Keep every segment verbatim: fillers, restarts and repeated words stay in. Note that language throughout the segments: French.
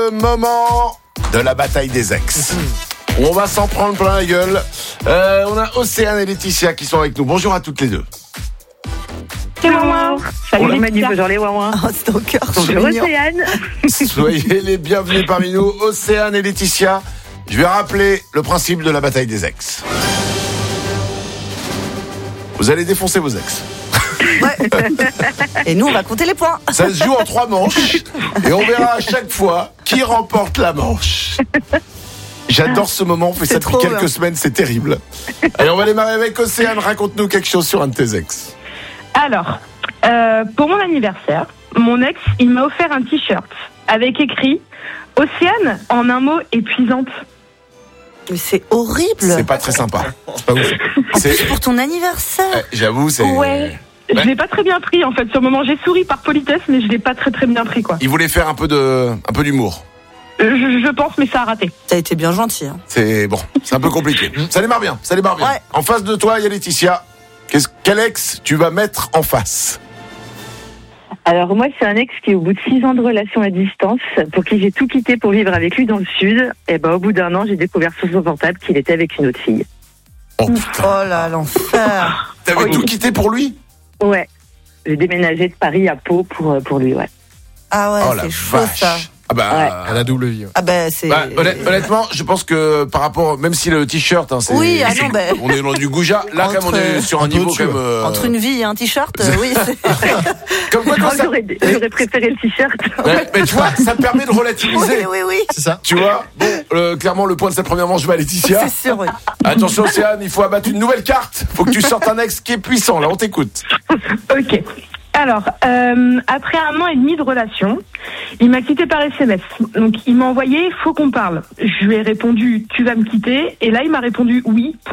Le moment de la bataille des ex. On va s'en prendre plein la gueule. Euh, on a Océane et Laetitia qui sont avec nous. Bonjour à toutes les deux. C'est Wawa. Salut les manifs, bonjour les Wawa. Oh, c'est ton cœur. Bonjour Océane. Soyez les bienvenus parmi nous, Océane et Laetitia. Je vais rappeler le principe de la bataille des ex. Vous allez défoncer vos ex. Ouais. Et nous, on va compter les points. Ça se joue en trois manches et on verra à chaque fois qui remporte la manche. J'adore ce moment, on fait C'est ça depuis trop quelques bien. semaines, c'est terrible. Allez, on va démarrer avec Océane. Raconte-nous quelque chose sur un de tes ex. Alors, euh, pour mon anniversaire, mon ex, il m'a offert un t-shirt avec écrit « Océane, en un mot, épuisante Mais c'est horrible. C'est pas très sympa. C'est pas ouf. C'est, C'est pour ton anniversaire. euh, j'avoue, c'est. ». Ouais. Je Ouais. l'ai pas très bien pris, en fait. Sur le moment, j'ai souri par politesse, mais je l'ai pas très très bien pris, quoi. Il voulait faire un peu de, un peu d'humour. Euh, Je, je pense, mais ça a raté. T'as été bien gentil. Hein. C'est bon, c'est un peu compliqué. Ça démarre bien, ça démarre bien. Ouais. En face de toi, il y a Laetitia. Qu'est-ce, quel ex tu vas mettre en face? Alors moi c'est un ex qui au bout de six ans de relation à distance, pour qui j'ai tout quitté pour vivre avec lui dans le sud, et ben au bout d'un an j'ai découvert sur son portable qu'il était avec une autre fille. Oh putain. Oh là, l'enfer. T'avais Oui. tout quitté pour lui? Ouais. J'ai déménagé de Paris à Pau pour, pour lui, ouais. Ah ouais, Oh la c'est chaud vache. ça. Ah bah, Ouais. À la double vie. Ouais. Ah bah c'est. bah, honnêt- honnêtement, je pense que par rapport, même si le t-shirt, hein, c'est, Oui, ah non, bah. on est dans du goujat. Là, quand même, on Entre, est sur un un peu niveau au-dessus, quand même. euh, Entre une vie et un t-shirt, euh, oui. c'est- Comme quoi, quand Oh, ça. j'aurais, j'aurais préféré le t-shirt. Ouais, mais tu vois, ça permet de Oui, relativiser. oui, oui. C'est ça. Tu vois, bon, euh, clairement, le point de cette première manche va à Laetitia. C'est sûr, oui. Attention, Océane, il faut abattre une nouvelle carte. Faut que tu sortes un ex qui est puissant. Là, on t'écoute. Ok. Alors, euh, après un an et demi de relation, il m'a quitté par S M S. Donc, il m'a envoyé « Faut qu'on parle ». Je lui ai répondu « Tu vas me quitter ?» Et là, il m'a répondu « Oui, point ».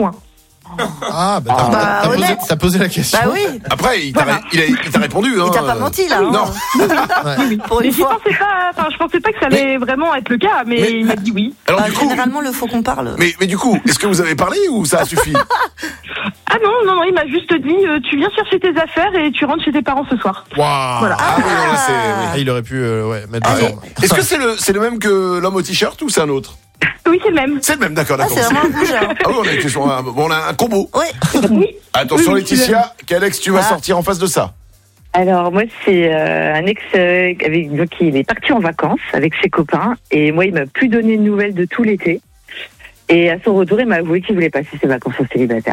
Ah, bah, t'as, Bah, t'as- t'as posé, honnête. t'as posé la question. Bah oui. Après, il t'a, Voilà. il a- il t'a répondu. Hein. Il t'a pas menti là. Hein. Non. Ouais. Pour Mais une j'y fois. pensais pas, enfin, je pensais pas que ça allait vraiment être le cas, mais, Mais- il m'a dit oui. Alors, Bah, du coup. généralement, le faut qu'on parle. Mais, mais du coup, est-ce que vous avez parlé ou ça a suffi? Ah non, non, non, il m'a juste dit euh, tu viens chercher tes affaires et tu rentres chez tes parents ce soir. Waouh. Voilà. Ah oui, non, là, c'est. Ah, oui. il aurait pu euh, ouais, mettre Ah, des et- ordres. Est-ce que c'est le, c'est le même que l'homme au t-shirt ou c'est un autre? Oui, c'est le même. C'est le même, d'accord, Ah, d'accord. c'est vraiment un goujat. hein. Ah oui, on a été sur un, bon, on a un combo. Oui. Oui. Attention, Oui, oui, Laetitia, quel ex tu vas Ah. sortir en face de ça? Alors moi c'est euh, un ex euh, avec donc il est parti en vacances avec ses copains et moi il m'a plus donné de nouvelles de tout l'été. Et à son retour il m'a avoué qu'il voulait passer ses vacances en célibataire.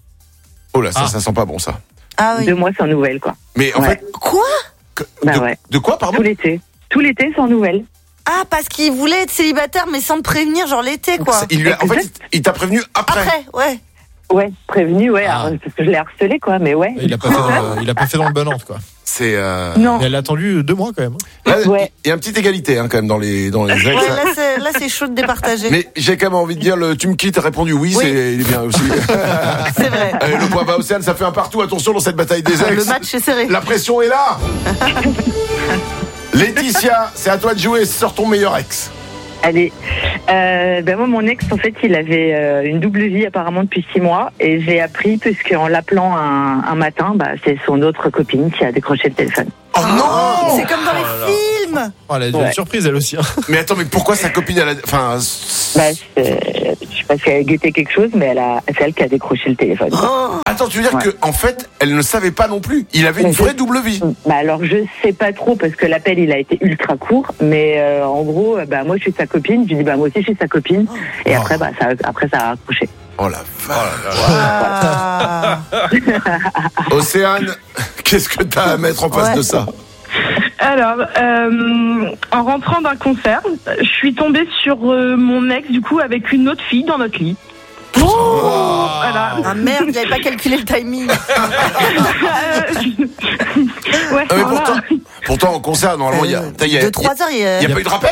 Oh là, ça, Ah. ça sent pas bon, ça. Ah oui. Deux mois sans nouvelles quoi. Mais en Ouais. fait, Quoi? que- Bah de, ouais. de quoi, pardon? Tout l'été. Tout l'été sans nouvelles. Ah, parce qu'il voulait être célibataire, mais sans te prévenir, genre l'été, quoi. Il lui a- en fait, il, il t'a prévenu après. Après, ouais. Ouais, prévenu, ouais, Ah. alors, parce que je l'ai harcelé quoi, mais ouais. Il a pas fait, dans, il a pas fait dans le bon ordre, quoi. C'est. Euh... Non. Mais elle a attendu deux mois quand même. Là, Ouais. il y a une petite égalité hein, quand même dans les dans les ex. Ouais, là, c'est, là, c'est chaud de départager. Mais j'ai quand même envie de dire le tu me quittes a répondu oui, Oui. c'est il est bien aussi. C'est vrai. Allez, le point va Océane, ça fait un partout. Attention dans cette bataille des ex. Le match est serré. La pression est là. Laetitia, c'est à toi de jouer. Sors ton meilleur ex. Allez, euh, ben moi mon ex en fait il avait euh, une double vie apparemment depuis six mois et j'ai appris puisqu'en l'appelant un, un matin, bah, c'est son autre copine qui a décroché le téléphone. Oh non. C'est comme dans les films. Oh, elle a eu Ouais. une surprise elle aussi. Hein. Mais attends, mais pourquoi sa copine elle a... Enfin. Bah, c'est- je sais pas si elle a guetté quelque chose, mais elle a, c'est elle qui a décroché le téléphone. Oh. Attends, tu veux dire Ouais. que en fait, elle ne savait pas non plus. Il avait une Mais je- vraie double vie. Bah alors je sais pas trop parce que l'appel il a été ultra court, mais euh, en gros euh, bah moi je suis sa copine, je lui dis bah moi aussi je suis sa copine et Oh. après bah ça après ça a accroché. Oh la vache. Ah. Océane, qu'est-ce que t'as à mettre en face Ouais. de ça? Alors, euh, en rentrant d'un concert, je suis tombée sur euh, mon ex, du coup, avec une autre fille dans notre lit. Oh. Voilà. Ah merde, il avait pas calculé le timing. ouais, Ah, mais voilà. pourtant, pourtant, en concert, normalement, il y a. il y a- De trois heures, il y a. Il n'y a pas eu de rappel?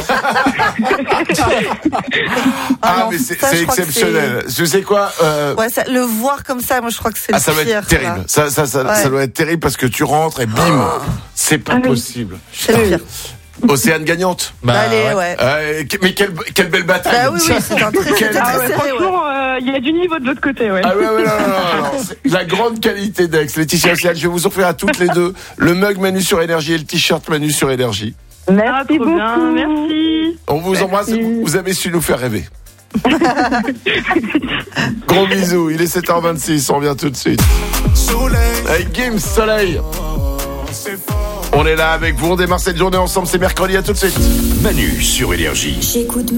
Ah, non, mais c'est ça, c'est je crois que exceptionnel. Je sais quoi euh, Ouais, ça, le voir comme ça, moi je crois que c'est Ah, le ça va pire. être terrible. là. Ça, ça, ça, Ouais. ça doit être terrible parce que tu rentres et bim, c'est pas Ah oui. possible. C'est le pire. Océane gagnante. Bah, Allez, ouais. ouais. Euh, mais quelle, quelle belle bataille. Bah oui, oui, c'est un très, Quelle- c'était Ah très ouais, serré, ouais. franchement, euh, il y a du niveau de l'autre côté, ouais. Ah ouais, ouais, non, non, non, non, c'est la grande qualité d'Aix. Laetitia Océane, je vais vous offrir à toutes les deux le mug Manu sur Énergie et le t-shirt Manu sur Énergie. Merci Ah, trop beaucoup. bien, merci. On vous Merci. embrasse, vous avez su nous faire rêver. Gros bisous, il est sept heures vingt-six, on revient tout de suite. Avec Gims, Soleil. On est là avec vous, on démarre cette journée ensemble, c'est mercredi, à tout de suite. Manu sur Énergie. J'écoute